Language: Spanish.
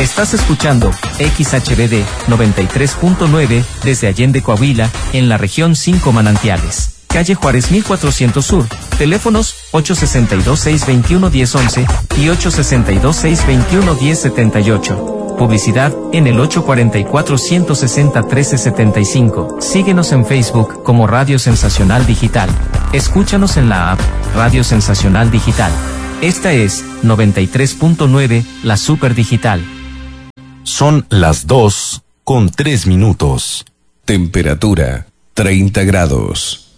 Estás escuchando XHBD 93.9 desde Allende, Coahuila, en la región 5 Manantiales. Calle Juárez 1400 Sur. Teléfonos 862-621-1011 y 862-621-1078. Publicidad en el 844-160-1375. Síguenos en Facebook como Radio Sensacional Digital. Escúchanos en la app Radio Sensacional Digital. Esta es 93.9, la Super Digital. Son las 2:03. Temperatura 30 grados.